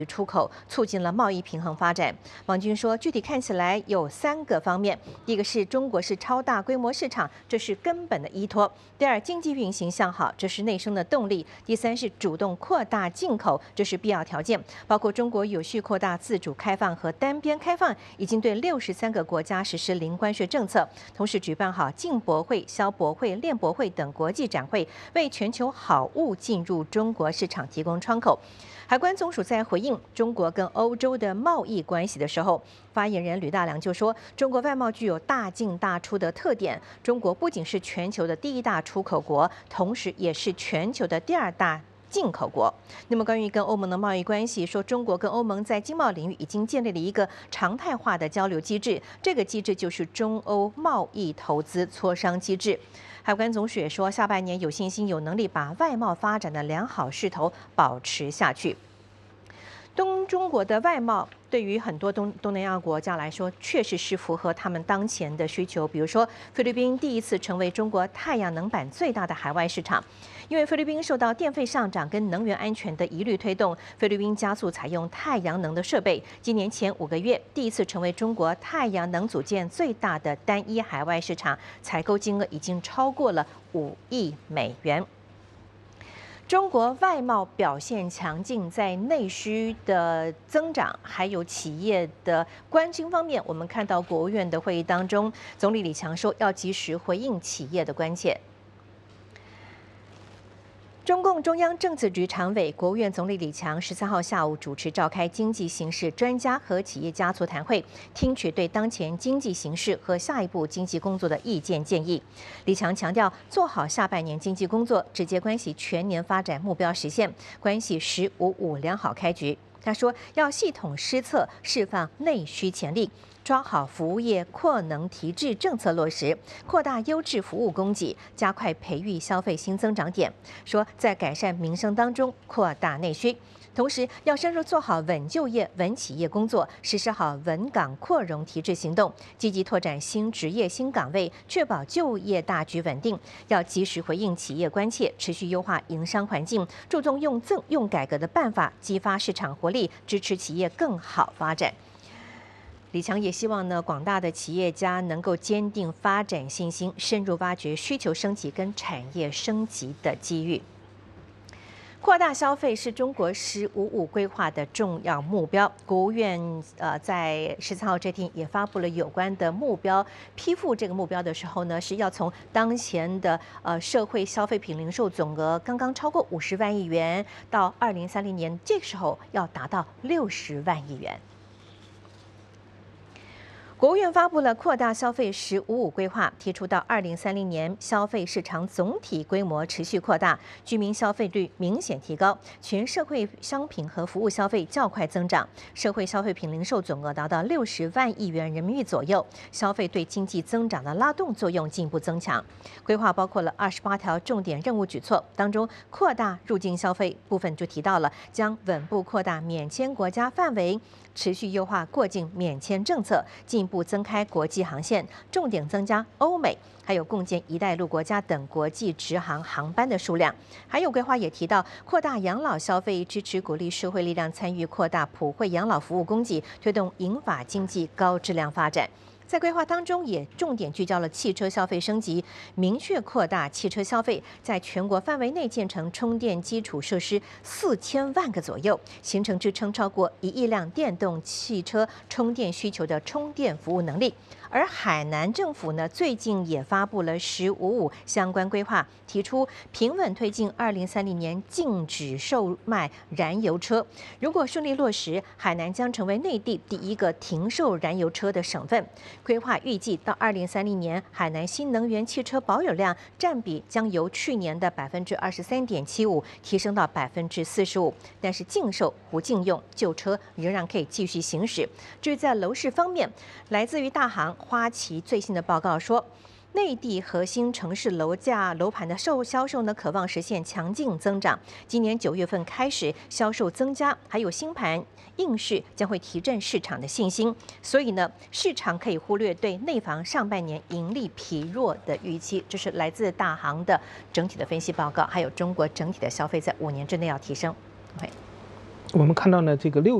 出口，促进了贸易平衡发展。王军说，具体看起来有3个方面：第一个是中国是超大规模市场，这是根本的依托；第二，经济运行向好，这是内生的动力；第三是主动扩大进口，这是必要条件。包括中国有序扩大自主开放和单边开放，已经对63个国家实施零关税政策，同时举办好进博会、消博会、练博会等国际展会，为全球好物进入中国市场提供窗口。海关总署在回应中国跟欧洲的贸易关系的时候，发言人吕大良就说，中国外贸具有大进大出的特点，中国不仅是全球的第1大出口国，同时也是全球的第2大进口国。那么关于跟欧盟的贸易关系，说中国跟欧盟在经贸领域已经建立了一个常态化的交流机制，这个机制就是中欧贸易投资磋商机制。海关总署也说，下半年有信心、有能力把外贸发展的良好势头保持下去。中国的外贸对于很多东南亚国家来说，确实是符合他们当前的需求。比如说，菲律宾第一次成为中国太阳能板最大的海外市场，因为菲律宾受到电费上涨跟能源安全的疑虑推动，菲律宾加速采用太阳能的设备。今年前5个月，第一次成为中国太阳能组件最大的单一海外市场，采购金额已经超过了5亿美元。中国外贸表现强劲，在内需的增长，还有企业的关心方面，我们看到国务院的会议当中，总理李强说要及时回应企业的关切。中共中央政治局常委、国务院总理李强13号下午主持召开经济形势专家和企业家座谈会，听取对当前经济形势和下一步经济工作的意见建议。李强强调，做好下半年经济工作，直接关系全年发展目标实现，关系“10-5-5”良好开局。他说，要系统施策，释放内需潜力。抓好服务业扩能提质政策落实，扩大优质服务供给，加快培育消费新增长点。说在改善民生当中扩大内需，同时要深入做好稳就业、稳企业工作，实施好稳岗扩容提质行动，积极拓展新职业、新岗位，确保就业大局稳定。要及时回应企业关切，持续优化营商环境，注重用改革的办法，激发市场活力，支持企业更好发展。李强也希望呢，广大的企业家能够坚定发展信心，深入挖掘需求升级跟产业升级的机遇。扩大消费是中国“10-5-5”规划的重要目标。国务院在13号这天也发布了有关的目标，批复这个目标的时候呢，是要从当前的社会消费品零售总额刚刚超过50万亿元，到2030年这个时候要达到60万亿元。国务院发布了扩大消费“10-5-5”规划，提出到2030年，消费市场总体规模持续扩大，居民消费率明显提高，全社会商品和服务消费较快增长，社会消费品零售总额达到60万亿元人民币左右，消费对经济增长的拉动作用进一步增强。规划包括了28条重点任务举措，当中扩大入境消费部分就提到了将稳步扩大免签国家范围，持续优化过境免签政策，进一步增开国际航线，重点增加欧美，还有共建“一带一路”国家等国际直航航班的数量。还有规划也提到扩大养老消费，支持鼓励社会力量参与扩大普惠养老服务供给，推动银发经济高质量发展。在规划当中，也重点聚焦了汽车消费升级，明确扩大汽车消费，在全国范围内建成充电基础设施4000万个左右，形成支撑超过1亿辆电动汽车充电需求的充电服务能力。而海南政府呢，最近也发布了“10-5-5”相关规划，提出平稳推进2030年禁止售卖燃油车。如果顺利落实，海南将成为内地第1个停售燃油车的省份。规划预计到2030年，海南新能源汽车保有量占比将由去年的23.75%提升到45%，但是禁售不禁用旧车仍然可以继续行驶。至于在楼市方面，来自于大行花旗最新的报告说，内地核心城市楼盘的销售呢，可望实现强劲增长。今年9月份开始销售增加，还有新盘应市将会提振市场的信心。所以呢，市场可以忽略对内房上半年盈利疲弱的预期。这是来自大行的整体的分析报告，还有中国整体的消费在5年之内要提升。OK。 我们看到呢，这个